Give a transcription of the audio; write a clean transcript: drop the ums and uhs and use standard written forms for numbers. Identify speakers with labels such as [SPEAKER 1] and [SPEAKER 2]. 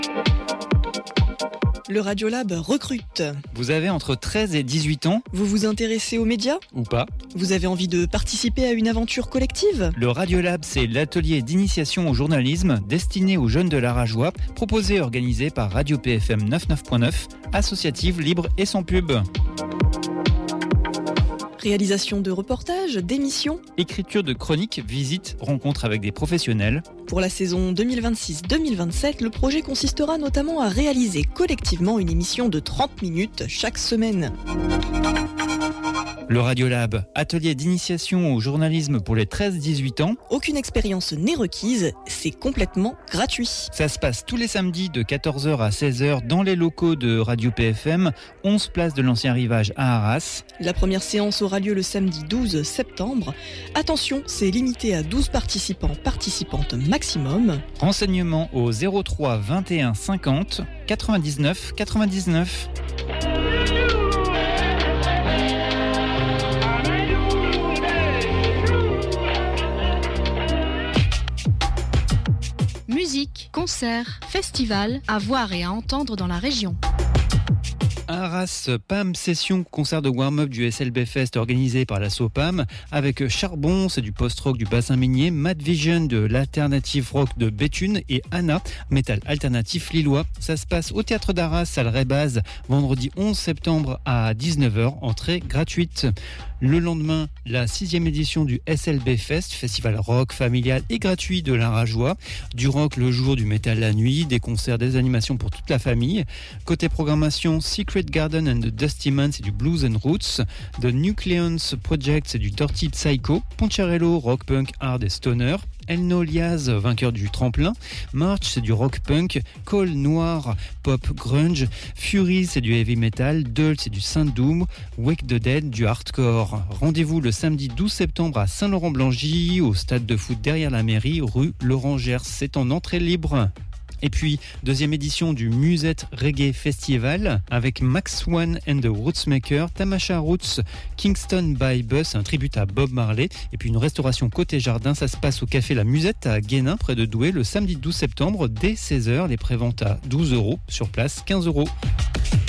[SPEAKER 1] Le Radiolab recrute.
[SPEAKER 2] Vous avez entre 13 et 18 ans ?
[SPEAKER 1] Vous vous intéressez aux médias ?
[SPEAKER 2] Ou pas ?
[SPEAKER 1] Vous avez envie de participer à une aventure collective ?
[SPEAKER 2] Le Radiolab, c'est l'atelier d'initiation au journalisme destiné aux jeunes de l'Arajois, proposé et organisé par Radio PFM 99.9, associative, libre et sans pub.
[SPEAKER 1] Réalisation de reportages, d'émissions.
[SPEAKER 2] Écriture de chroniques, visites, rencontres avec des professionnels.
[SPEAKER 1] Pour la saison 2026-2027, le projet consistera notamment à réaliser collectivement une émission de 30 minutes chaque semaine.
[SPEAKER 2] Le Radiolab, atelier d'initiation au journalisme pour les 13-18 ans.
[SPEAKER 1] Aucune expérience n'est requise, c'est complètement gratuit.
[SPEAKER 2] Ça se passe tous les samedis de 14h à 16h dans les locaux de Radio PFM, 11 places de l'Ancien Rivage à Arras.
[SPEAKER 1] La première séance aura lieu le samedi 12 septembre. Attention, c'est limité à 12 participantes maximum.
[SPEAKER 2] Renseignements au 03 21 50 99 99.
[SPEAKER 3] Musique, concerts, festivals, à voir et à entendre dans la région.
[SPEAKER 2] Arras PAM Session, concert de warm-up du SLB Fest organisé par l'asso PAM avec Charbon, c'est du post-rock du bassin minier, Mad Vision de l'alternative rock de Béthune et Anna, métal alternatif lillois. Ça se passe au théâtre d'Arras, salle Rébaz, vendredi 11 septembre à 19h, entrée gratuite. Le lendemain, la 6e édition du SLB Fest, festival rock familial et gratuit de l'Arajois. Du rock le jour, du métal la nuit, des concerts, des animations pour toute la famille. Côté programmation, Secret Garden and the Dusty Man, c'est du blues and roots. The Nucleons Project, c'est du dirty psycho. Poncherello, rock punk, hard et stoner. Elno Liaz, vainqueur du tremplin. March, c'est du rock punk. Cole Noir, pop grunge. Fury, c'est du heavy metal. Dult, c'est du synth doom. Wake the Dead, du hardcore. Rendez-vous le samedi 12 septembre à Saint-Laurent-Blangy, au stade de foot derrière la mairie, rue Laurent Gers. C'est en entrée libre. Et puis, deuxième édition du Musette Reggae Festival avec Max One and the Rootsmakers, Tamasha Roots, Kingston by Bus, un tribut à Bob Marley. Et puis une restauration côté jardin, ça se passe au café La Musette à Guénin, près de Douai, le samedi 12 septembre dès 16h. Les préventes à 12 €, sur place 15 €.